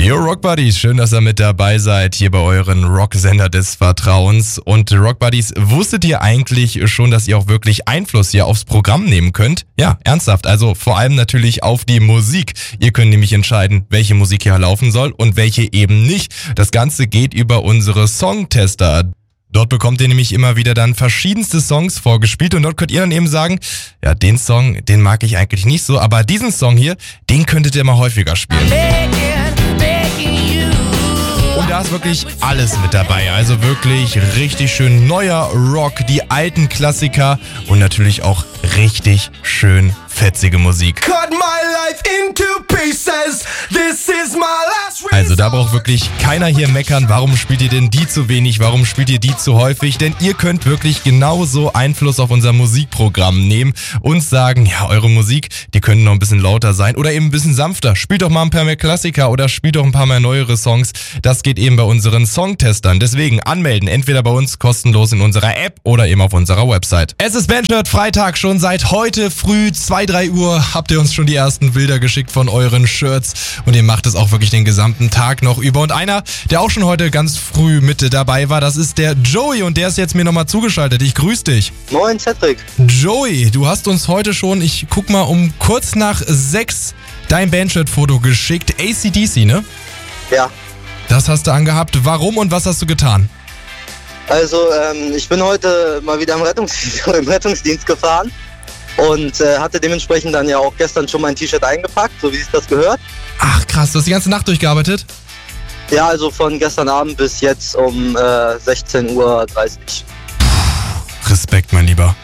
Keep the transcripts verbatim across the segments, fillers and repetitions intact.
Yo Rock Buddies, schön, dass ihr mit dabei seid, hier bei euren Rocksender des Vertrauens. Und Rock Buddies, wusstet ihr eigentlich schon, dass ihr auch wirklich Einfluss hier aufs Programm nehmen könnt? Ja, ernsthaft, also vor allem natürlich auf die Musik. Ihr könnt nämlich entscheiden, welche Musik hier laufen soll und welche eben nicht. Das Ganze geht über unsere Songtester. Dort bekommt ihr nämlich immer wieder dann verschiedenste Songs vorgespielt und dort könnt ihr dann eben sagen, ja, den Song, den mag ich eigentlich nicht so, aber diesen Song hier, den könntet ihr mal häufiger spielen. Und da ist wirklich alles mit dabei, also wirklich richtig schön neuer Rock, die alten Klassiker und natürlich auch richtig schön fetzige Musik. Cut my life into pieces. This is my last Also da braucht wirklich keiner hier meckern, warum spielt ihr denn die zu wenig, warum spielt ihr die zu häufig, denn ihr könnt wirklich genauso Einfluss auf unser Musikprogramm nehmen und sagen, ja, eure Musik, die könnte noch ein bisschen lauter sein oder eben ein bisschen sanfter, spielt doch mal ein paar mehr Klassiker oder spielt doch ein paar mehr neuere Songs, das geht eben bei unseren Songtestern, deswegen anmelden, entweder bei uns kostenlos in unserer App oder eben auf unserer Website. Es ist Bandshirt Freitag, schon seit heute früh zwei, drei Uhr habt ihr uns schon die ersten Bilder geschickt von euren Shirts und ihr macht es auch wirklich den gesamten Tag noch über. Und einer, der auch schon heute ganz früh mit dabei war, das ist der Joey und der ist jetzt mir nochmal zugeschaltet. Ich grüße dich. Moin, Cedric. Joey, du hast uns heute schon, ich guck mal, um kurz nach sechs dein Bandshirt-Foto geschickt. A C D C, ne? Ja. Das hast du angehabt. Warum und was hast du getan? Also, ähm, ich bin heute mal wieder im Rettungsdienst, im Rettungsdienst gefahren und äh, hatte dementsprechend dann ja auch gestern schon mein T-Shirt eingepackt, so wie sich das gehört. Ach krass, du hast die ganze Nacht durchgearbeitet? Ja, also von gestern Abend bis jetzt um äh, sechzehn Uhr dreißig. Respekt, mein Lieber.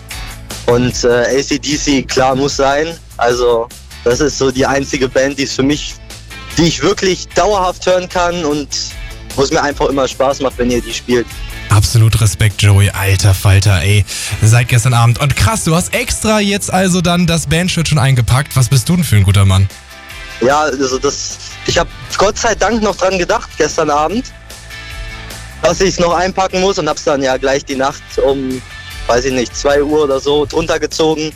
Und äh, A C D C, klar, muss sein. Also, das ist so die einzige Band, die es für mich, die ich wirklich dauerhaft hören kann und wo es mir einfach immer Spaß macht, wenn ihr die spielt. Absolut Respekt, Joey. Alter Falter, ey. Seit gestern Abend. Und krass, du hast extra jetzt also dann das Bandshirt schon eingepackt. Was bist du denn für ein guter Mann? Ja, also das, ich habe Gott sei Dank noch dran gedacht gestern Abend, dass ich es noch einpacken muss und hab's dann ja gleich die Nacht um, weiß ich nicht, zwei Uhr oder so drunter gezogen.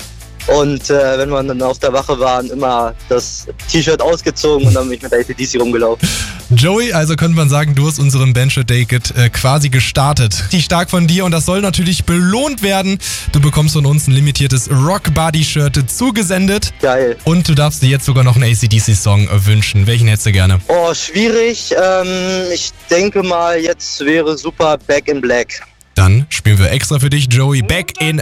Und äh, wenn wir dann auf der Wache waren, immer das T-Shirt ausgezogen und dann bin ich mit der A C D C rumgelaufen. Joey, also könnte man sagen, du hast unseren Bandshirt Day äh, quasi gestartet. Richtig stark von dir und das soll natürlich belohnt werden. Du bekommst von uns ein limitiertes Rock Buddy Shirt zugesendet. Geil. Und du darfst dir jetzt sogar noch einen A C D C Song wünschen. Welchen hättest du gerne? Oh, schwierig. Ähm, ich denke mal, jetzt wäre super Back in Black. Dann spielen wir extra für dich, Joey, Back in